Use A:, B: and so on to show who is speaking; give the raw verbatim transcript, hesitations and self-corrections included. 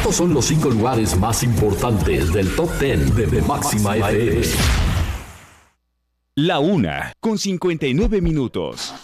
A: Estos son los cinco lugares más importantes del Top diez de, de Máxima F M.
B: La una, con cincuenta y nueve minutos.